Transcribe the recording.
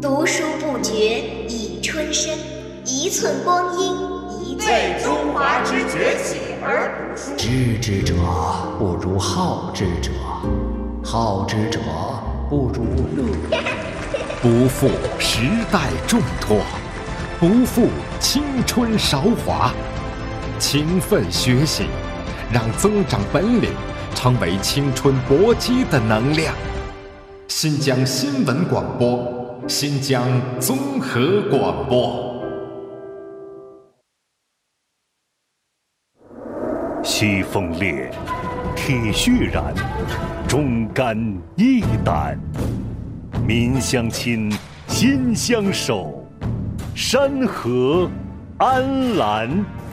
读书不觉已春深，一寸光阴一寸为中华之崛起而读书。 知之者不如好之者，好之者不如乐。 不负时代重托，不负青春韶华。勤奋学习，让增长本领成为青春搏击的能量。新疆新闻广播，新疆综合广播。 西风烈，铁血燃，忠肝义胆。民相亲，心相守，山河安澜。